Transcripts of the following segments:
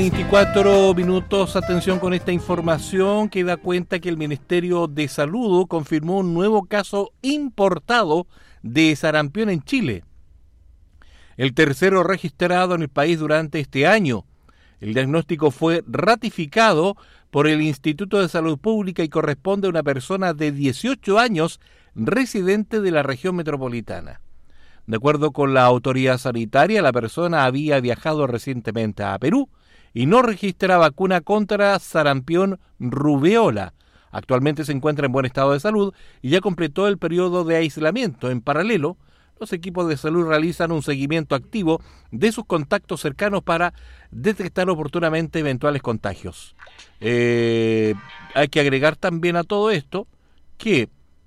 24 minutos, atención con esta información que da cuenta que el Ministerio de Salud confirmó un nuevo caso importado de sarampión en Chile. El tercero registrado en el país durante este año. El diagnóstico fue ratificado por el Instituto de Salud Pública y corresponde a una persona de 18 años residente de la región metropolitana. De acuerdo con la autoridad sanitaria, la persona había viajado recientemente a Perú y no registra vacuna contra sarampión rubeola. Actualmente se encuentra en buen estado de salud y ya completó el periodo de aislamiento. En paralelo, los equipos de salud realizan un seguimiento activo de sus contactos cercanos para detectar oportunamente eventuales contagios. Hay que agregar también a todo esto que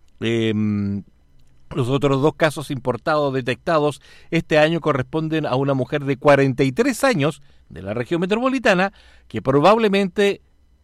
los otros dos casos importados detectados este año corresponden a una mujer de 43 años de la región metropolitana que probablemente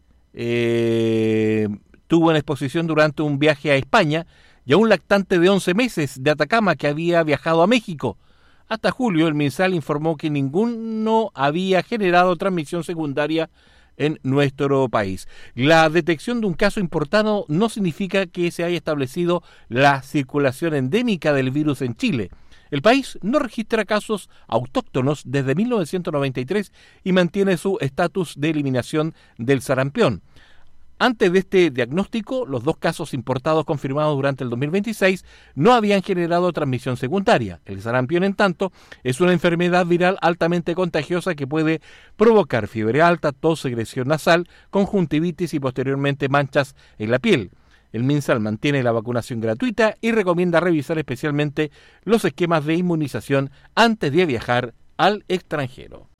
tuvo una exposición durante un viaje a España y a un lactante de 11 meses de Atacama que había viajado a México. Hasta julio el MinSal informó que ninguno había generado transmisión secundaria en nuestro país. La detección de un caso importado no significa que se haya establecido la circulación endémica del virus en Chile. El país no registra casos autóctonos desde 1993 y mantiene su estatus de eliminación del sarampión. Antes de este diagnóstico, los dos casos importados confirmados durante el 2026 no habían generado transmisión secundaria. El sarampión, en tanto, es una enfermedad viral altamente contagiosa que puede provocar fiebre alta, tos, secreción nasal, conjuntivitis y posteriormente manchas en la piel. El MinSal mantiene la vacunación gratuita y recomienda revisar especialmente los esquemas de inmunización antes de viajar al extranjero.